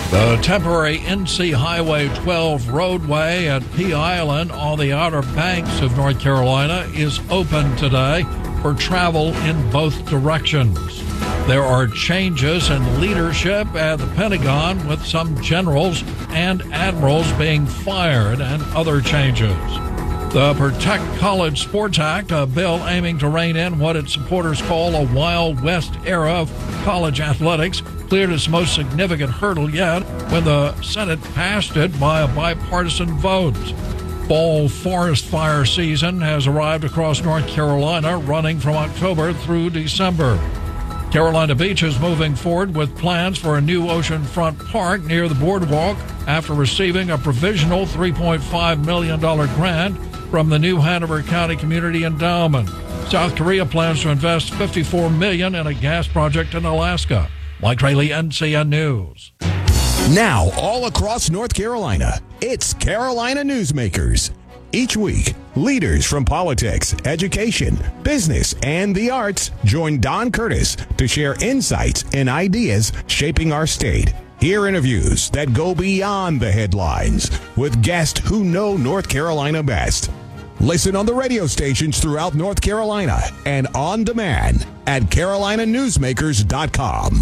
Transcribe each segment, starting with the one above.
The temporary NC Highway 12 roadway at Pea Island on the Outer Banks of North Carolina is open today for travel in both directions. There are changes in leadership at the Pentagon, with some generals and admirals being fired and other changes. The Protect College Sports Act, a bill aiming to rein in what its supporters call a Wild West era of college athletics, cleared its most significant hurdle yet when the Senate passed it by a bipartisan vote. Fall forest fire season has arrived across North Carolina, running from October through December. Carolina Beach is moving forward with plans for a new oceanfront park near the boardwalk after receiving a provisional $3.5 million grant from the New Hanover County Community Endowment. South Korea plans to invest $54 million in a gas project in Alaska. Mike Rayleigh, NCN News. Now, all across North Carolina, it's Carolina Newsmakers. Each week, leaders from politics, education, business, and the arts join Don Curtis to share insights and ideas shaping our state. Hear interviews that go beyond the headlines with guests who know North Carolina best. Listen on the radio stations throughout North Carolina and on demand at carolinanewsmakers.com.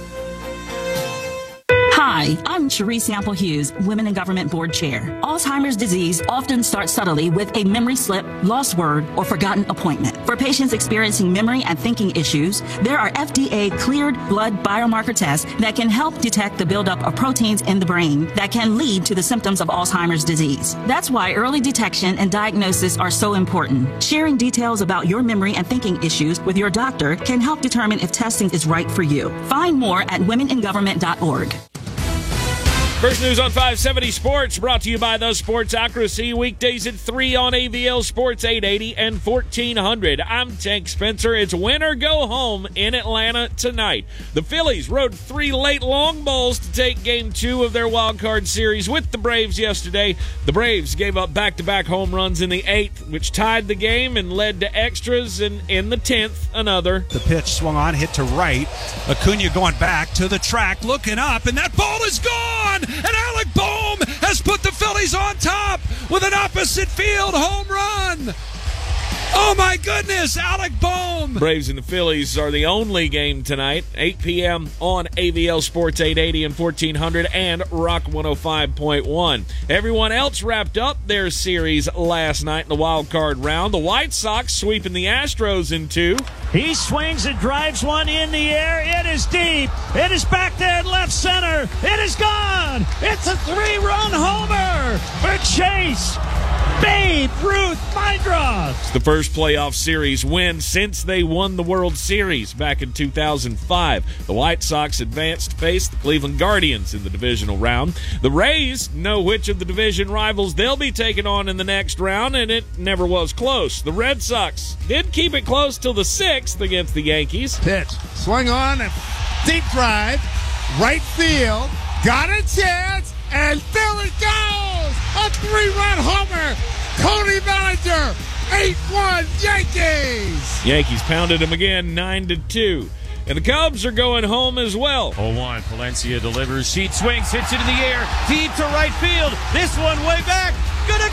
Hi, I'm Cherie Sample Hughes, Women in Government Board Chair. Alzheimer's disease often starts subtly with a memory slip, lost word, or forgotten appointment. For patients experiencing memory and thinking issues, there are FDA-cleared blood biomarker tests that can help detect the buildup of proteins in the brain that can lead to the symptoms of Alzheimer's disease. That's why early detection and diagnosis are so important. Sharing details about your memory and thinking issues with your doctor can help determine if testing is right for you. Find more at womeningovernment.org. First News on 570 Sports, brought to you by The Sports Accuracy, weekdays at 3 on AVL Sports 880 and 1400. I'm Tank Spencer. It's win or go home in Atlanta tonight. The Phillies rode 3 late long balls to take Game 2 of their wild card series with the Braves yesterday. The Braves gave up back-to-back home runs in the 8th, which tied the game and led to extras, and in the 10th, another. The pitch swung on, hit to right. Acuna going back to the track, looking up, and that ball is gone! And Alec Bohm has put the Phillies on top with an opposite field home run. Oh, my goodness, Alec Bohm. Braves and the Phillies are the only game tonight, 8 p.m. on AVL Sports 880 and 1400 and Rock 105.1. Everyone else wrapped up their series last night in the wild card round. The White Sox sweeping the Astros in 2. He swings and drives one in the air. It is deep. It is back there in left center. It is gone. It's a 3-run homer for Chase Babe Ruth Mindroth. It's the first playoff series win since they won the World Series back in 2005. The White Sox advanced to face the Cleveland Guardians in the divisional round. The Rays know which of the division rivals they'll be taking on in the next round, and it never was close. The Red Sox did keep it close till the 6th against the Yankees. Pitch, swung on, deep drive, right field, got a chance, and there it goes! A 3-run homer! Cody Bellinger, 8-1 Yankees! Yankees pounded them again, 9-2. And the Cubs are going home as well. 0-1, Palencia delivers, Sheet swings, hits it in the air, deep to right field. This one way back, gonna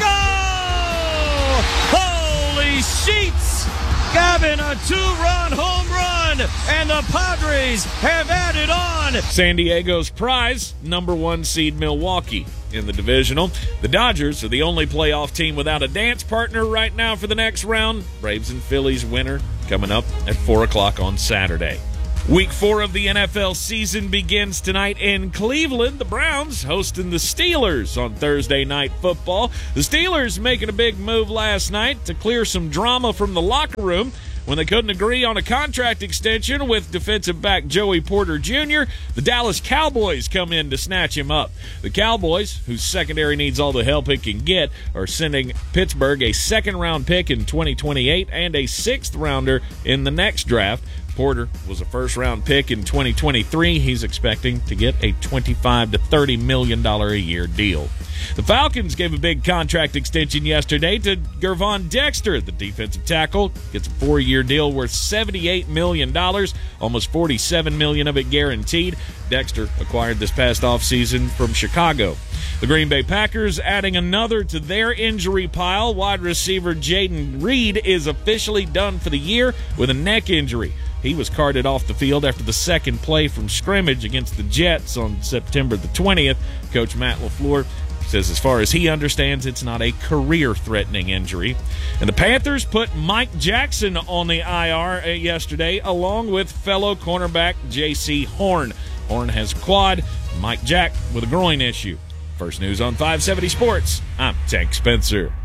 go! Holy Sheets! Gavin, a 2-run home run, and the Padres have added on. San Diego's prize, number 1 seed Milwaukee in the divisional. The Dodgers are the only playoff team without a dance partner right now for the next round. Braves and Phillies winner coming up at 4 o'clock on Saturday. Week 4 of the NFL season begins tonight in Cleveland. The Browns hosting the Steelers on Thursday Night Football. The Steelers making a big move last night to clear some drama from the locker room when they couldn't agree on a contract extension with defensive back Joey Porter Jr. The Dallas Cowboys come in to snatch him up. The Cowboys, whose secondary needs all the help it can get, are sending Pittsburgh a second-round pick in 2028 and a 6th-rounder in the next draft. Porter was a first-round pick in 2023. He's expecting to get a $25 to $30 million a year deal. The Falcons gave a big contract extension yesterday to Gervon Dexter. The defensive tackle gets a 4-year deal worth $78 million, almost $47 million of it guaranteed. Dexter acquired this past offseason from Chicago. The Green Bay Packers adding another to their injury pile. Wide receiver Jaden Reed is officially done for the year with a neck injury. He was carted off the field after the second play from scrimmage against the Jets on September the 20th. Coach Matt LaFleur says as far as he understands, it's not a career-threatening injury. And the Panthers put Mike Jackson on the IR yesterday, along with fellow cornerback J.C. Horn. Horn has a quad, Mike Jack with a groin issue. First News on 570 Sports, I'm Tank Spencer.